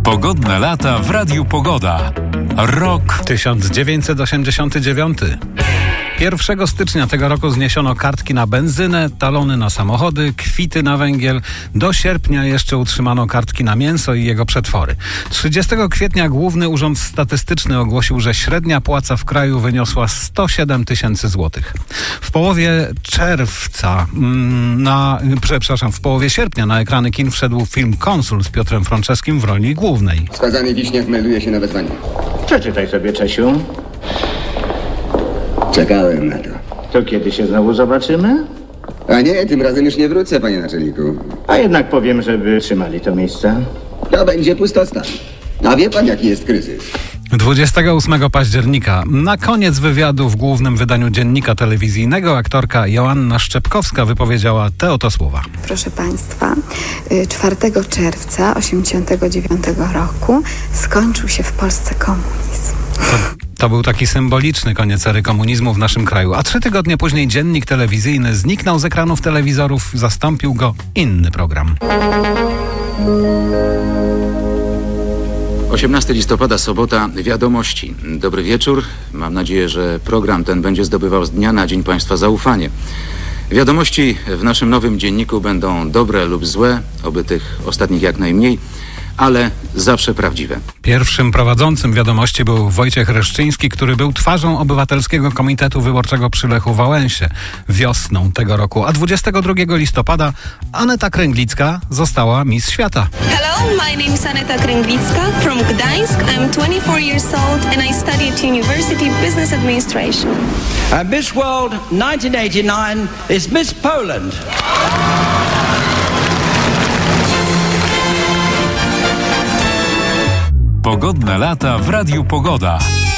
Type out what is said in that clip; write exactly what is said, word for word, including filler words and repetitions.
Pogodne lata w Radiu Pogoda. Rok tysiąc dziewięćset osiemdziesiąty dziewiąty. pierwszego stycznia tego roku zniesiono kartki na benzynę, talony na samochody, kwity na węgiel. Do sierpnia jeszcze utrzymano kartki na mięso i jego przetwory. trzydziestego kwietnia Główny Urząd Statystyczny ogłosił, że średnia płaca w kraju wyniosła sto siedem tysięcy złotych. W połowie czerwca, na, przepraszam, w połowie sierpnia na ekrany kin wszedł film Konsul z Piotrem Franczewskim w roli głównej. Skazany Wiśniak melduje się na wezwanie. Przeczytaj sobie, Czesiu. Czekałem na to. To kiedy się znowu zobaczymy? A nie, tym razem już nie wrócę, panie naczelniku. A jednak powiem, żeby trzymali to miejsce. To będzie pustostan. A wie pan, jaki jest kryzys? dwudziestego ósmego października, na koniec wywiadu w głównym wydaniu dziennika telewizyjnego, aktorka Joanna Szczepkowska wypowiedziała te oto słowa. Proszę państwa, czwartego czerwca osiemdziesiątego dziewiątego roku skończył się w Polsce komunizm. To, to był taki symboliczny koniec ery komunizmu w naszym kraju, a trzy tygodnie później dziennik telewizyjny zniknął z ekranów telewizorów, zastąpił go inny program. osiemnastego listopada, sobota, wiadomości. Dobry wieczór. Mam nadzieję, że program ten będzie zdobywał z dnia na dzień Państwa zaufanie. Wiadomości w naszym nowym dzienniku będą dobre lub złe, oby tych ostatnich jak najmniej, ale zawsze prawdziwe. Pierwszym prowadzącym wiadomości był Wojciech Reszczyński, który był twarzą Obywatelskiego Komitetu Wyborczego przy Lechu Wałęsie wiosną tego roku, a dwudziestego drugiego listopada Aneta Kręglicka została Miss Świata. Hello, my name is Aneta Kręglicka from Gdańsk. I'm twenty-four years old and I study at University Business Administration. And Miss World nineteen eighty-nine is Miss Poland. Pogodne lata w Radiu Pogoda.